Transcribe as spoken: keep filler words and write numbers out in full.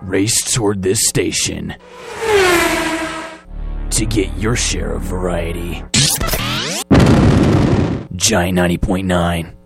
Race toward this station to get your share of variety. Giant ninety point nine.